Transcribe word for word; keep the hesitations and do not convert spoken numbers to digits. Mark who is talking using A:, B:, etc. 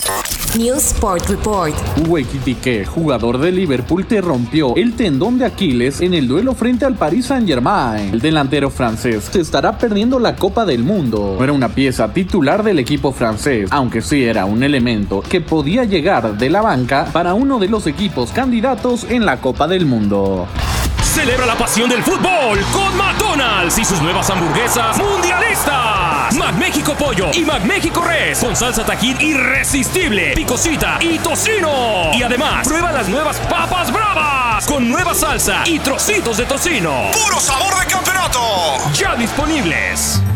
A: News Sport Report.
B: Hugo Ekitike, jugador de Liverpool, te rompió el tendón de Aquiles en el duelo frente al Paris Saint-Germain. El delantero francés se estará perdiendo la Copa del Mundo. No era una pieza titular del equipo francés, aunque sí era un elemento que podía llegar de la banca para uno de los equipos candidatos en la Copa del Mundo.
C: Celebra la pasión del fútbol con McDonald's y sus nuevas hamburguesas mundialistas. McMéxico Pollo y McMéxico Res con salsa Tajín irresistible, picosita y tocino. Y además, prueba las nuevas papas bravas con nueva salsa y trocitos de tocino.
D: ¡Puro sabor de campeonato!
C: Ya disponibles.